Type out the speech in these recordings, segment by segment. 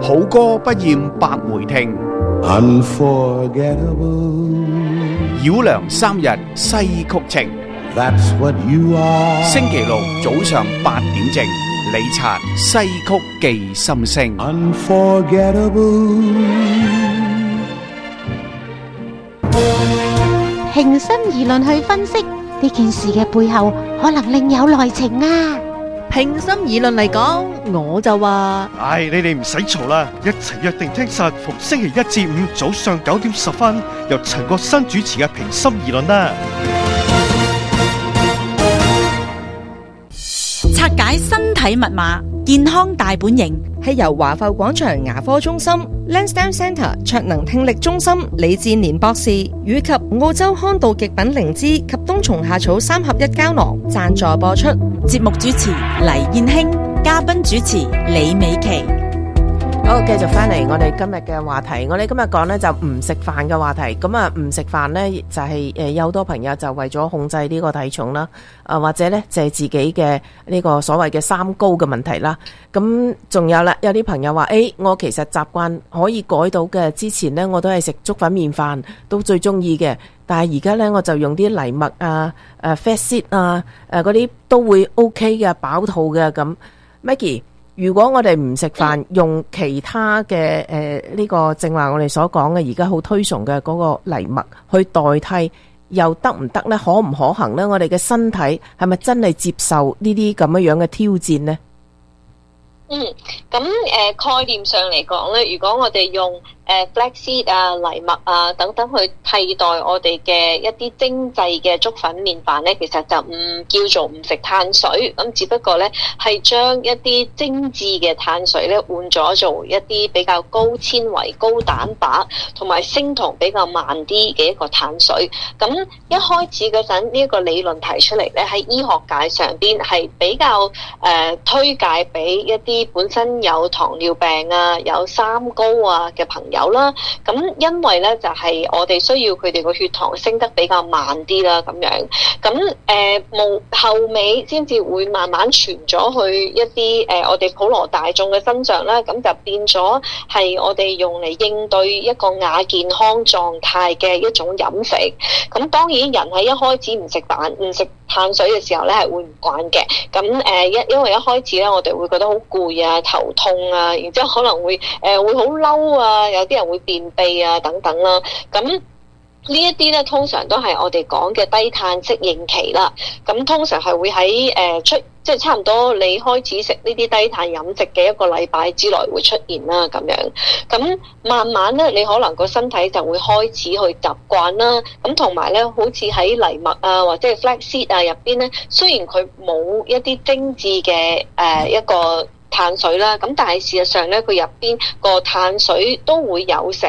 好歌不厭百回聽， Unforgettable. 繞梁三日西曲情。 That's what you are. 星期六早上8點正，李察西曲記心聲。 Unforgettable. 平心而論去分析呢件事嘅背後，可能另有內情啊！ 平心而論嚟講，我就話： 唉，你哋唔使嘈啦，一齊約定聽實逢星期1至5早上9點10分，由陳國新主持嘅平心而論啦。 拆解身體密碼，健康大本營， 係由華埠廣場牙科中心、Lansdowne Centre 卓能聽力中心李志年博士以及澳洲康道極品靈芝及冬蟲夏草3合1膠囊贊助播出。 節目主持黎燕卿，嘉賓主持李美琪。 好，繼續翻嚟我哋今日嘅話題。我哋今日講呢就唔食飯嘅話題。咁啊，唔食飯呢就係有好多朋友就為咗控制呢個體重啦，或者呢就係自己嘅呢個所謂嘅三高嘅問題啦。咁仲有啦，有啲朋友話：我其實習慣可以改到嘅。之前呢我都係食粥粉麵飯，都最中意嘅。但係而家呢我就用啲藜麥啊、flaxseed 啊、嗰啲都會 OK 嘅，飽肚嘅。咁 Maggie，如果我哋唔食飯，用其他嘅呢個正話我哋所講嘅而家好推崇嘅嗰個藜麥去代替，又得唔得呢？可唔可行呢？我哋嘅身體係咪真係接受呢啲咁樣嘅挑戰呢？ 咁概念上嚟講咧，如果我哋用flaxseed 啊、藜麥啊等等去替代我哋嘅一啲精製嘅粥粉麵飯咧，其實就唔叫做唔食碳水，咁只不過咧係將一啲精緻嘅碳水咧換咗做一啲比較高纖維、高蛋白同埋升糖比較慢啲嘅一個碳水。咁一開始嗰陣呢一個理論提出嚟咧，喺醫學界上邊係比較推介俾一啲本身有糖尿病啊、有三高啊嘅朋友啦。咁因為咧就係我哋需要佢哋個血糖升得比較慢啲啦，咁樣。咁後尾先至會慢慢傳咗去一啲我哋普羅大眾嘅身上啦，咁就變咗係我哋用嚟應對一個亞健康狀態嘅一種飲食。咁當然人喺一開始唔食飯、唔食碳水嘅時候咧係會唔慣嘅。咁因為一開始咧我哋會覺得好攰啊、頭痛啊，然之後可能會好嬲啊，有啲人會便秘啊等等啦。咁呢一啲咧通常都係我哋講嘅低碳適應期啦。咁通常係會喺即係差唔多你開始食呢啲低碳飲食嘅一個禮拜之內會出現啦，咁樣。咁慢慢咧，你可能個身體就會開始去習慣啦。咁同埋咧，好似喺藜麥啊或者係 flaxseed 啊入邊咧，雖然佢冇一啲精緻嘅一個碳水啦，咁但係事實上咧，佢入邊個碳水都會有成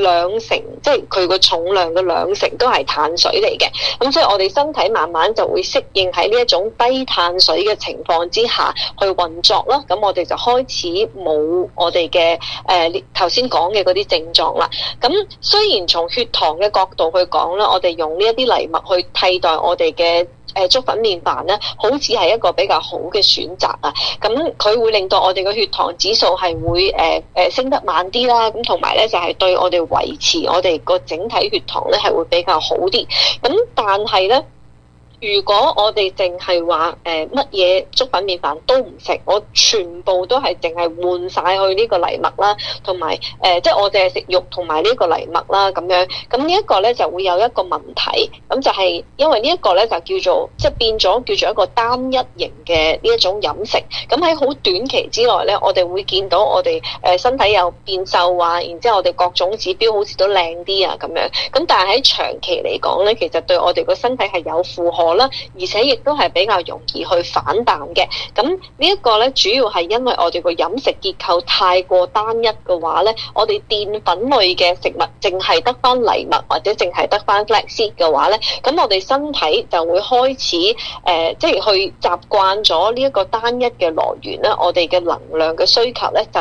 2成，即係佢個重量嘅2成都係碳水嚟嘅。咁所以我哋身體慢慢就會適應喺呢一種低碳水嘅情況之下去運作啦。咁我哋就開始冇我哋嘅頭先講嘅嗰啲症狀啦。咁雖然從血糖嘅角度去講啦，我哋用呢一啲藜麥去替代我哋嘅粥粉麵飯咧，好似係一個比較好嘅選擇啊！咁佢會令到我哋嘅血糖指數係會升得慢啲啦，咁同埋咧就係對我哋維持我哋個整體血糖咧係會比較好啲。咁但係咧，如果我哋淨係話乜嘢粥粉麵飯都唔食，我全部都係淨係換晒去呢個藜麥啦，同埋即係我淨係食肉同埋呢個藜麥啦咁樣。咁呢一個咧就會有一個問題，咁就係因為呢一個咧就叫做即係變咗叫做一個單一型嘅呢一種飲食。咁喺好短期之內咧，我哋會見到我哋身體有變瘦啊，然之後我哋各種指標好似都靚啲啊咁樣。咁但係喺長期嚟講咧，其實對我哋個身體係有負荷啦，而且亦都係比較容易去反彈嘅。咁呢一個咧，主要係因為我哋個飲食結構太過單一嘅話咧，我哋澱粉類嘅食物淨係得翻藜麥或者淨係得翻 flaxseed 嘅話咧，咁我哋身體就會開始即係去習慣咗呢一個單一嘅來源咧，我哋嘅能量嘅需求咧就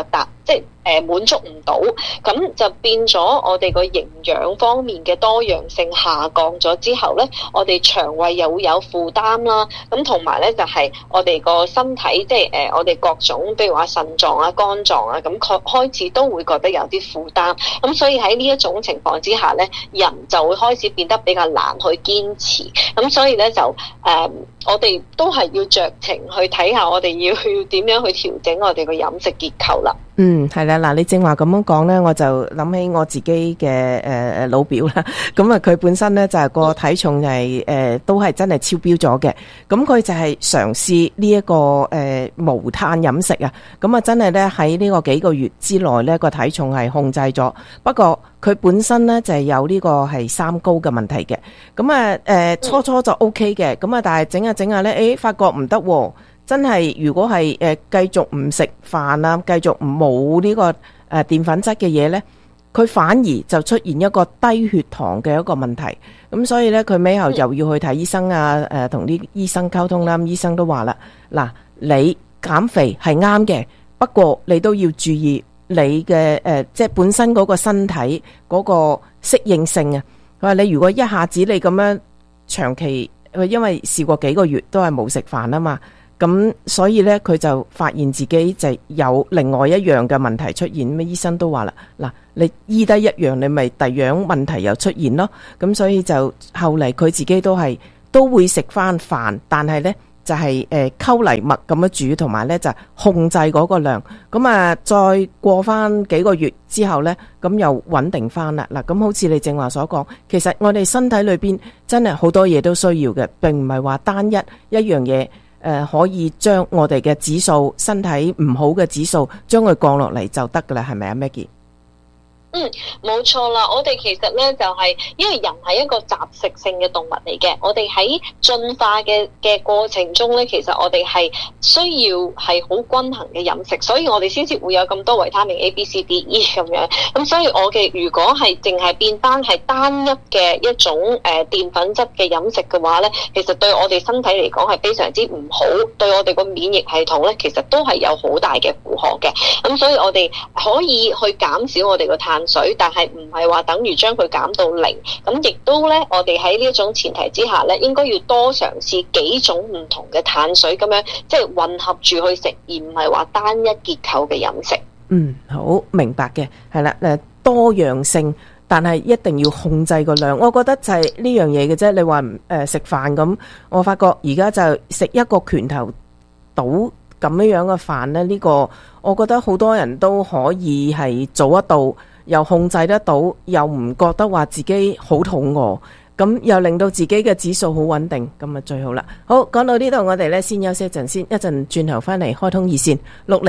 即係滿足唔到，咁就變咗我哋個營養方面嘅多樣性下降咗之後咧，我哋腸胃又會有負擔啦。咁同埋咧就係我哋個身體，即係我哋各種，譬如話腎臟啊、肝臟啊，咁開始都會覺得有啲負擔。咁所以喺呢一種情況之下咧，人就會開始變得比較難去堅持。咁所以咧就我哋都係要酌情去睇下，我哋要點樣去調整我哋個飲食結構啦。 係啦，嗱，你正話咁樣講呢，我就諗起我自己嘅老表啦。咁啊，佢本身呢，就係個體重係都係真係超標咗嘅。咁佢就係嘗試呢一個無碳飲食啊。咁啊，真係呢，喺呢個幾個月之內呢，個體重係控制咗。不過佢本身呢，就係有呢個係三高嘅問題嘅。咁啊初初就 OK 嘅。咁啊，但係整下整下呢，發覺唔得喎。真係如果係繼續唔食飯啊，繼續冇呢個澱粉質嘅嘢呢，佢反而就出現一個低血糖嘅一個問題。咁所以呢，佢尾後又要去睇醫生啊，同啲醫生溝通啦。醫生都話啦，嗱，你減肥係啱嘅，不過你都要注意你嘅即係本身嗰個身體嗰個適應性啊。佢話你如果一下子你咁樣長期，因為試過幾個月都係冇食飯啊嘛。咁所以咧，佢就發現自己就有另外一樣嘅問題出現。咩醫生都話啦，嗱，你醫得一樣，你咪第二樣問題又出現咯。咁所以就後嚟佢自己都會食翻飯，但係咧就係溝泥麥咁樣煮，同埋咧就控制嗰個量。咁啊，再過翻幾個月之後咧，咁又穩定翻啦。嗱，咁好似你正話所講，其實我哋身體裏邊真係好多嘢都需要嘅，並唔係話單一樣嘢。可以將我哋嘅指數，身體唔好嘅指數，將佢降落嚟就得噶啦，係咪啊 Maggie？ 冇錯啦。我哋其實咧就係因為人係一個雜食性嘅動物嚟嘅，我哋喺進化嘅過程中咧，其實我哋係需要係好均衡嘅飲食，所以我哋先至會有咁多維他命 A、B、C、D、E 咁樣。咁所以我嘅如果係淨係變翻係單一嘅一種澱粉質嘅飲食嘅話咧，其實對我哋身體嚟講係非常之唔好，對我哋個免疫系統咧其實都係有好大嘅負荷嘅。咁所以我哋可以去減少我哋個碳水，但係唔係話等於將佢減到零。咁亦都咧，我哋喺呢一種前提之下咧，應該要多嘗試幾種唔同嘅碳水，咁樣即係混合住去食，而唔係話單一結構嘅飲食。 好明白嘅，係啦，多樣性，但係一定要控制個量。我覺得就係呢樣嘢嘅啫。你話食飯咁，我發覺而家就食一個拳頭倒咁樣嘅飯咧，呢個我覺得好多人都可以係做得到，又控制得到，又唔覺得話自己好肚餓，咁又令到自己嘅指數好穩定，咁啊最好啦。好，講到呢度，我哋咧先休息一陣先，一陣轉頭翻嚟開通熱線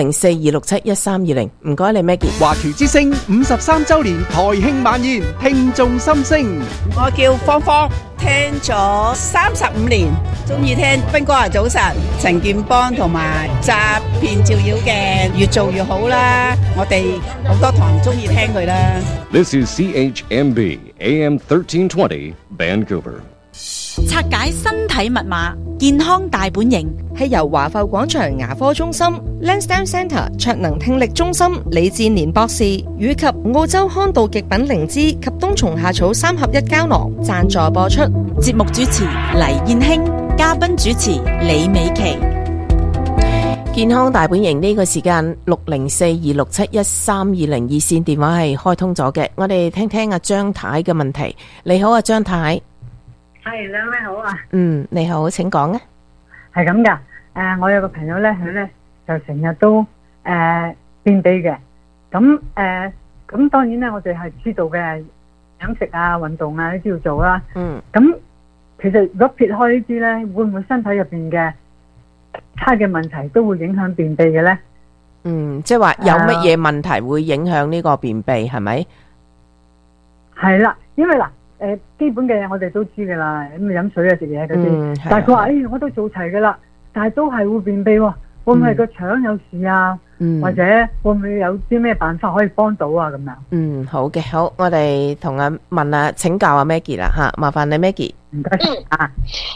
604-267-1320。唔該你 Maggie。 華僑之聲53周年台慶晚宴，聽眾心聲。 我叫芳芳，聽咗35年，中意聽斌哥啊早晨，陳健邦同埋詐騙照妖嘅，越做越好啦。我哋好多堂中意聽佢啦。 This is CHMB AM 1320 Vancouver。 拆解身體密碼，健康大本營係由華埠廣場牙科中心、Lansdowne Centre 卓能聽力中心李志年博士以及澳洲康道極品靈芝及冬蟲夏草3合1膠囊贊助播出。 節目主持黎燕興，嘉賓主持李美琪。 健康大本營呢個時間604-267-1320熱線電話係開通咗嘅，我哋聽聽阿張太嘅問題。你好啊，張太。 係，兩位好啊。 你好，請講啊。 係咁噶，我有個朋友咧，佢咧就成日都便秘嘅。咁當然咧，我哋係知道嘅，飲食啊、運動啊都要做啦。咁其實如果撇開呢啲咧，會唔會身體入邊嘅差嘅問題都會影響便秘嘅咧？ 即係話有乜嘢問題會影響呢個便秘係咪？係啦，因為嗱。基本嘅嘢我哋都知噶啦，咁飲水啊、食嘢嗰啲。但係佢話，我都做齊噶啦，但係都係會便秘喎。會唔會個腸有事啊？或者會唔會有啲咩辦法可以幫到啊？咁樣。 好嘅，好，我哋同問請教阿 Maggie 啦吓，麻煩你 Maggie。 唔該。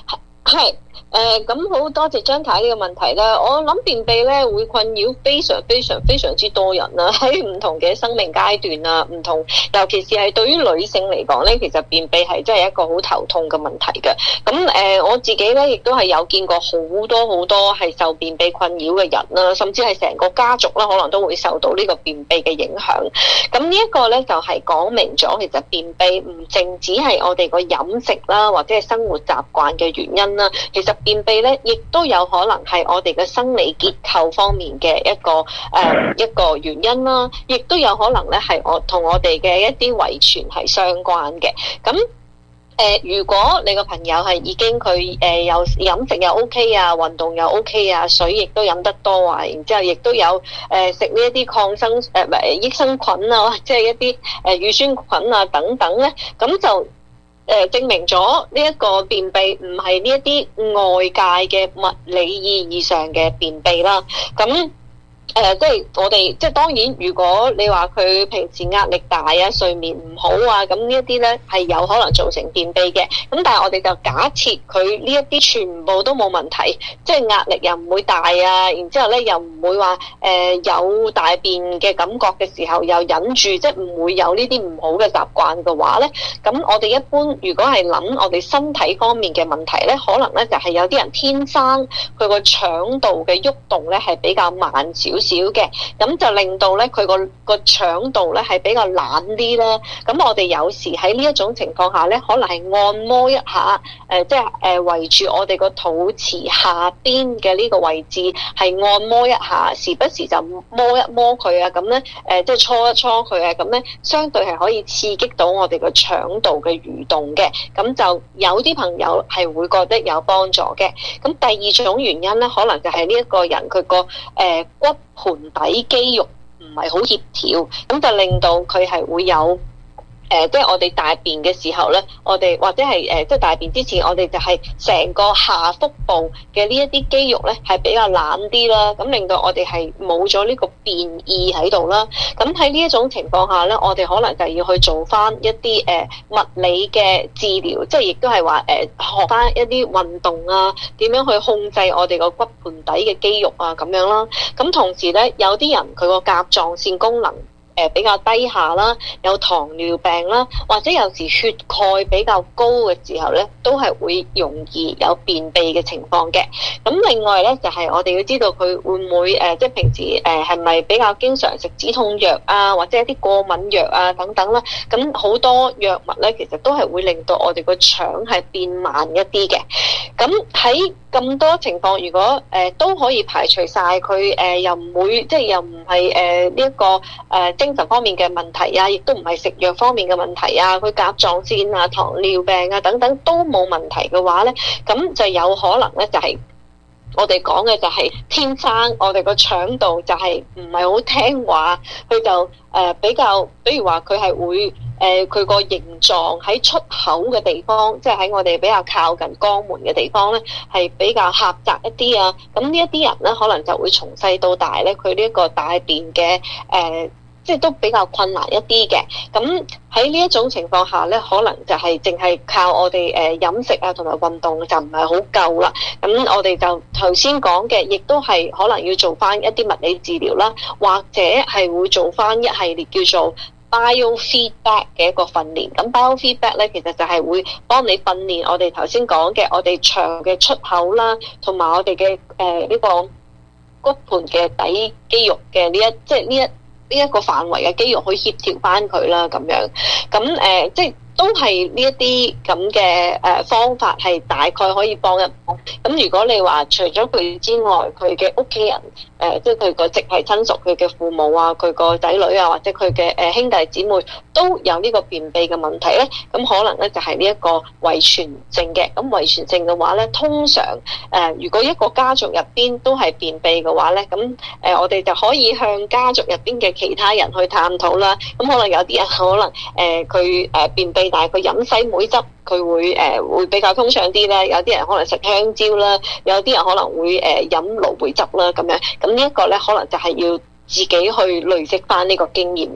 係咁好多謝張太呢個問題啦。我諗便秘咧會困擾非常之多人啦，喺唔同嘅生命階段啊，唔同，尤其是係對於女性嚟講咧，其實便秘係真係一個好頭痛嘅問題嘅。咁我自己咧亦都係有見過好多係受便秘困擾嘅人啦，甚至係成個家族啦，可能都會受到呢個便秘嘅影響。咁呢一個咧就係講明咗，其實便秘唔淨止係我哋個飲食啦，或者係生活習慣嘅原因啦。其實便秘咧，亦都有可能係我哋嘅生理結構方面嘅一個原因啦，亦都有可能咧係同我哋嘅一啲遺傳係相關嘅。咁如果你個朋友係已經佢有飲食又 OK 啊，運動又 OK 啊，水亦都飲得多啊，然之後亦都有食呢一啲抗生益生菌啊，或者係一啲乳酸菌啊等等咧，咁就證明咗呢一個便秘唔係呢一啲外界嘅物理意義上嘅便秘啦。咁即係我哋即係當然，如果你話佢平時壓力大啊、睡眠唔好啊，咁呢一啲咧係有可能造成便秘嘅。咁但係我哋就假設佢呢一啲全部都冇問題，即係壓力又唔會大啊，然之後咧又唔會話有大便嘅感覺嘅時候又忍住，即係唔會有呢啲唔好嘅習慣嘅話咧，咁我哋一般如果係諗我哋身體方面嘅問題咧，可能咧就係有啲人天生佢個腸道嘅喐動咧係比較慢少少嘅，咁就令到咧佢個腸道咧係比較懶啲啦。咁我哋有時喺呢一種情況下咧，可能係按摩一下，即係圍住我哋個肚臍下邊嘅呢個位置係按摩一下，時不時就摸一摸佢啊，咁咧即係搓一搓佢啊，咁咧相對係可以刺激到我哋個腸道嘅蠕動嘅，咁就有啲朋友係會覺得有幫助嘅。咁第二種原因咧，可能就係呢一個人佢個骨盆底肌肉唔係好協調，咁就令到佢係會有即係我哋大便嘅時候咧，我哋或者係即係大便之前，我哋就係成個下腹部嘅呢一啲肌肉咧係比較懶啲啦，咁令到我哋係冇咗呢個便意喺度啦。咁喺呢一種情況下咧，我哋可能就要去做翻一啲物理嘅治療，即係亦都係話學翻一啲運動啊，點樣去控制我哋個骨盆底嘅肌肉啊咁樣啦。咁同時咧，有啲人佢個甲狀腺功能比較低下啦，有糖尿病啦，或者有時血鈣比較高嘅時候咧，都係會容易有便秘嘅情況嘅。咁另外咧，就係我哋要知道佢會唔會即係平時係咪比較經常食止痛藥啊，或者一啲過敏藥啊等等啦。咁好多藥物咧，其實都係會令到我哋個腸係變慢一啲嘅。咁喺咁多情況，如果都可以排除晒佢又唔會即係又唔係呢一個精神方面嘅問題啊，亦都唔係食藥方面嘅問題啊，佢甲狀腺啊、糖尿病啊等等都冇問題嘅話咧，咁就有可能咧就係我哋講嘅就係天生我哋個腸道就係唔係好聽話，佢就比較，比如話佢係會佢個形狀喺出口嘅地方，即係喺我哋比較靠近肛門嘅地方咧，係比較狹窄一啲啊。咁呢一啲人咧，可能就會從細到大咧，佢呢一個大便嘅即係都比較困難一啲嘅。咁喺呢一種情況下咧，可能就係淨係靠我哋飲食啊同埋運動就唔係好夠啦。咁我哋就頭先講嘅，亦都係可能要做翻一啲物理治療啦，或者係會做翻一系列叫做biofeedback 嘅一個訓練。咁 biofeedback 咧，其實就係會幫你訓練我哋頭先講嘅我哋腸嘅出口啦，同埋我哋嘅呢個骨盆嘅底肌肉嘅呢一個範圍嘅肌肉去協調翻佢啦，咁樣。咁即係都係呢一啲咁嘅方法係大概可以幫一幫。咁如果你話除咗佢之外，佢嘅屋企人即係佢個直系親屬，佢嘅父母啊，佢個仔女啊，或者佢嘅兄弟姊妹都有呢個便秘嘅問題咧，咁可能咧就係呢一個遺傳性嘅。咁遺傳性嘅話咧，通常如果一個家族入邊都係便秘嘅話咧，咁我哋就可以向家族入邊嘅其他人去探討啦。咁可能有啲人可能佢便秘，但係佢飲西梅汁，佢會比較通暢啲啦。有啲人可能食香蕉啦，有啲人可能會飲蘆薈汁啦咁樣。咁呢一個咧，可能就係要自己去累積翻呢個經驗啦。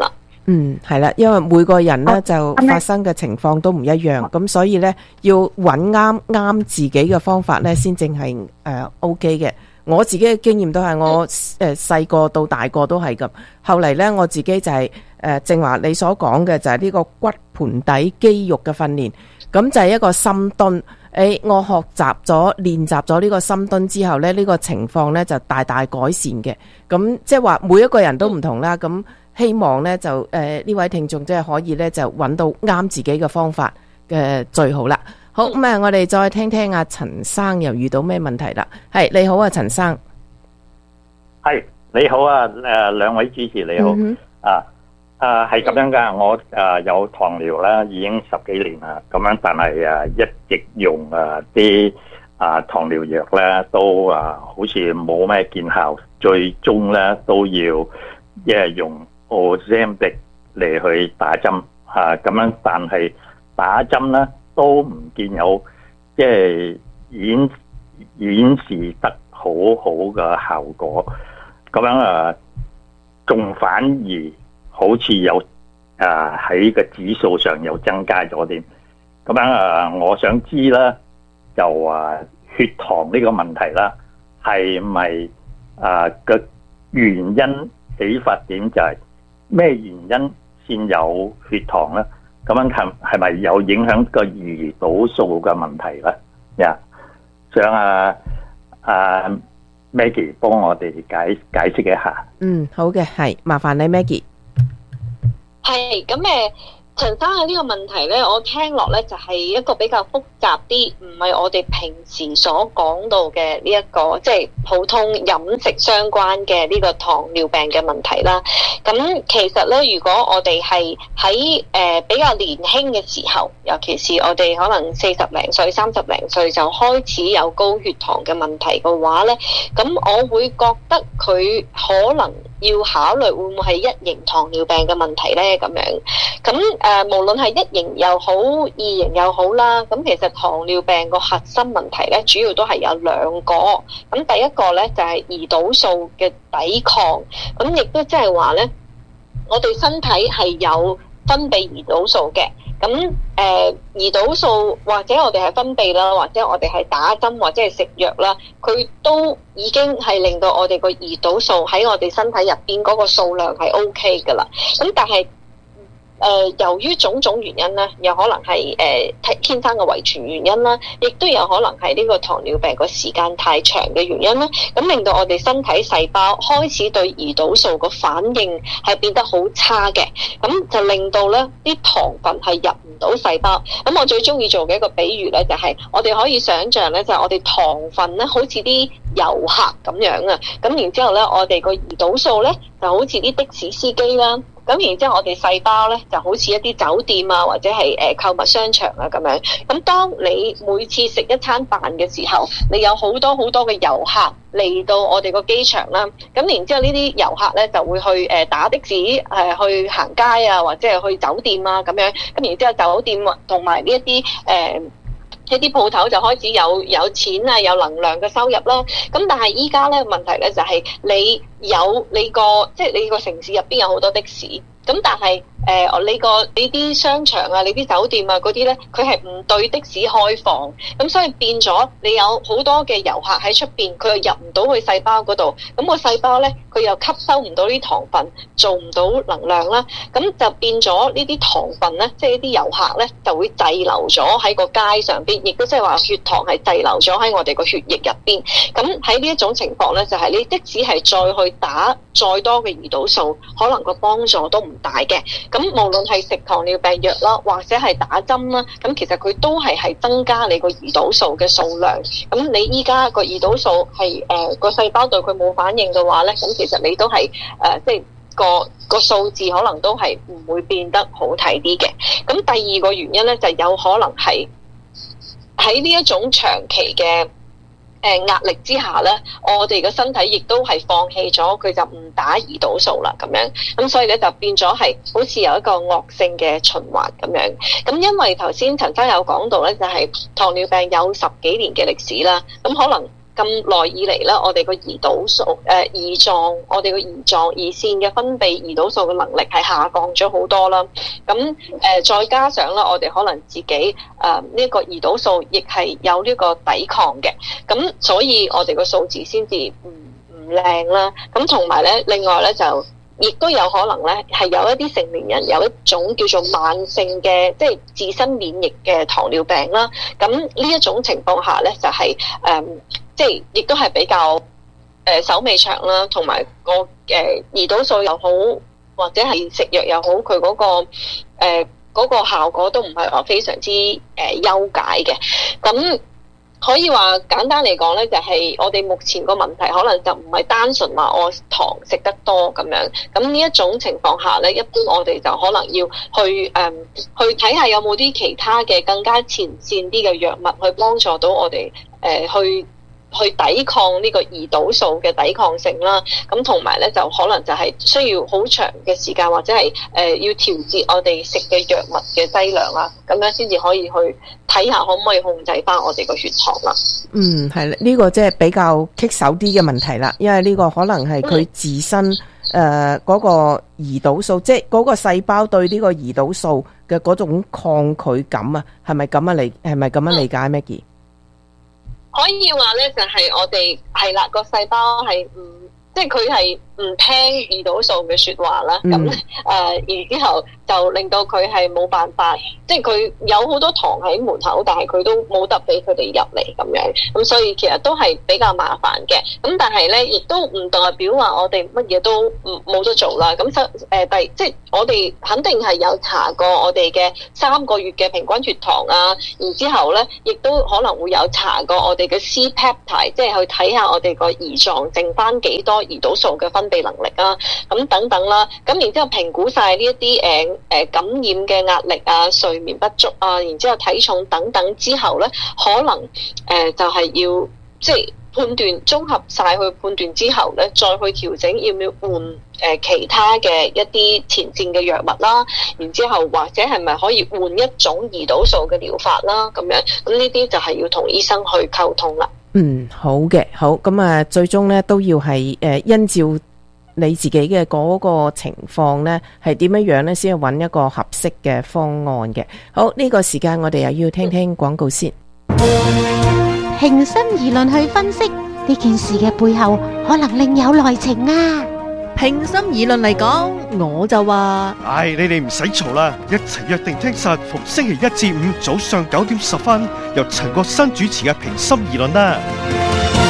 係啦，因為每個人呢就發生嘅情況都唔一樣，咁所以呢要揾啱自己嘅方法呢先正係OK 嘅。我自己嘅經驗都係我細個到大個都係咁，後嚟呢，我自己就係正話你所講嘅就係呢個骨盆底肌肉嘅訓練，咁就係一個深蹲。我學習咗練習咗呢個深蹲之後呢，呢個情況呢就大大改善嘅。咁即係話每一個人都唔同啦，咁希望呢就呢位聽眾即係可以呢就揾到啱自己嘅方法嘅最好啦。好，咁我哋再聽聽阿陳生又遇到咩問題啦。係，你好啊，陳生。 係，你好啊，兩位主持你好。係咁樣噶，我有糖尿啦，已經10幾年啦，咁樣，但係一直用啲糖尿藥咧，都好似冇咩見效，最終咧都要用 Ozempic 嚟去打針咁樣，但係打針咧都唔見有即係顯示得好好嘅效果，咁樣仲反而好似有喺個指數上又增加咗啲，咁樣我想知啦，就血糖呢個問題啦，係咪個原因起發點就係咩原因先有血糖咧？咁樣係咪有影響個胰島素嘅問題咧？想Maggie 幫我哋解釋一下。 好嘅，係麻煩你 Maggie。 係咁陳生嘅呢個問題咧，我聽落咧就係一個比較複雜啲，唔係我哋平時所講到嘅呢一個即係普通飲食相關嘅呢個糖尿病嘅問題啦。咁其實咧，如果我哋係喺比較年輕嘅時候，尤其是我哋可能40零歲、30零歲就開始有高血糖嘅問題嘅話咧，咁我會覺得佢可能要考慮會唔會係一型糖尿病嘅問題咧咁樣。咁無論係一型又好，二型又好啦，咁其實糖尿病個核心問題咧，主要都係有兩個。咁第一個咧就係胰島素嘅抵抗，咁亦都即係話咧，我哋身體係有分泌胰島素嘅。咁胰島素或者我哋係分泌啦，或者我哋係打針或者係食藥啦，佢都已經係令到我哋個胰島素喺我哋身體入邊嗰個數量係 OK 噶啦。咁但係由於種種原因咧，有可能係天生嘅遺傳原因啦，亦都有可能係呢個糖尿病個時間太長嘅原因啦，咁令到我哋身體細胞開始對胰島素個反應係變得好差嘅，咁就令到咧啲糖分係入唔到細胞。咁我最中意做嘅一個比喻咧，就係我哋可以想像咧，就係我哋糖分咧好似啲遊客咁樣啊，咁然之後咧我哋個胰島素咧就好似啲的士司機啦。咁然之後，我哋細胞咧就好似一啲酒店啊，或者係購物商場啊咁樣。咁當你每次食一餐飯嘅時候，你有好多好多嘅遊客嚟到我哋個機場啦。咁然之後呢啲遊客咧就會去打的士去行街啊，或者係去酒店啊咁樣。咁然之後酒店同埋呢一啲鋪頭就開始有錢啊，有能量嘅收入啦。咁但係依家咧問題咧就係你個城市入邊有好多的士，咁但係你啲商場啊，你啲酒店啊嗰啲咧，佢係唔對的士開放，咁所以變咗你有好多嘅遊客喺出邊，佢又入唔到去細胞嗰度，咁個細胞咧佢又吸收唔到啲糖分，做唔到能量啦，咁就變咗呢啲糖分咧，即係呢啲遊客咧就會滯留咗喺個街上邊，亦都即係話血糖係滯留咗喺我哋個血液入邊。咁喺呢一種情況咧，就係你即使係再去打再多嘅胰島素，可能個幫助都唔大嘅。咁無論係食糖尿病藥啦，或者係打針啦，咁其實佢都係增加你個胰島素嘅數量。咁你依家個胰島素係個細胞對佢冇反應嘅話咧，咁其實你都係即係個數字可能都係唔會變得好睇啲嘅。咁第二個原因咧，就有可能係喺呢一種長期嘅壓力之下咧，我哋嘅身體亦都係放棄咗，佢就唔打胰島素啦咁樣，咁所以咧就變咗係好似有一個惡性嘅循環咁樣。咁因為頭先陳生有講到咧，就係糖尿病有10幾年嘅歷史啦，咁可能咁耐以嚟咧，我哋個胰島素我哋個胰腺嘅分泌胰島素嘅能力係下降咗好多啦。咁再加上咧，我哋可能自己呢個胰島素亦係有呢個抵抗嘅，咁所以我哋個數字先至唔靚啦。咁同埋咧，另外咧就亦都有可能咧係有一啲成年人有一種叫做慢性嘅即係自身免疫嘅糖尿病啦。咁呢一種情況下咧就係即係亦都係比較手尾長啦，同埋個胰島素又好，或者係食藥又好，佢嗰個效果都唔係話非常之優解嘅。咁可以話簡單嚟講咧，就係我哋目前個問題可能就唔係單純話我糖食得多咁樣。咁呢一種情況下咧，一般我哋就可能要去睇下有冇啲其他嘅更加前線啲嘅藥物去幫助到我哋去抵抗呢個胰島素嘅抵抗性啦。咁同埋咧就可能就係需要好長嘅時間，或者係要調節我哋食嘅藥物嘅劑量啦，咁樣先至可以去睇下可唔可以控制翻我哋個血糖啦。 係啦，呢個即係比較棘手啲嘅問題啦，因為呢個可能係佢自身嗰個胰島素，即係嗰個細胞對呢個胰島素嘅嗰種抗拒感啊，係咪咁樣理解 Maggie？ 可以話咧，就係我哋係啦，個細胞係即係佢係唔聽胰島素嘅說話啦。咁然之後就令到佢係冇辦法，即係佢有好多糖喺門口，但係佢都冇得俾佢哋入嚟咁樣。咁所以其實都係比較麻煩嘅。咁但係咧，亦都唔代表話我哋乜嘢都冇得做啦。咁即係我哋肯定係有查過我哋嘅3個月嘅平均血糖啊。然之後咧，亦都可能會有查過我哋嘅 C-peptide， 即係去睇下我哋個胰臟剩翻幾多胰島素嘅分泌能力啊，咁等等啦。咁然之後評估晒呢一啲感染嘅壓力啊、睡眠不足啊，然之後體重等等之後咧，可能就係要即係判斷，綜合晒去判斷之後咧，再去調整要唔要換其他嘅一啲前線嘅藥物啦，然之後或者係咪可以換一種胰島素嘅療法啦，咁樣。咁呢啲就係要同醫生去溝通啦。 好嘅，好。咁最終咧都要係因照你自己嘅嗰個情況咧，係點樣咧，先去揾一個合適嘅方案嘅。好，呢個時間我哋又要聽聽廣告先。 平心而論去分析呢件事嘅背後，可能另有內情啊！ 平心而論嚟講，我就話： 你哋唔使嘈啦，一齊約定聽實逢星期一至五早上9點10分，由陳國新主持嘅平心而論啦。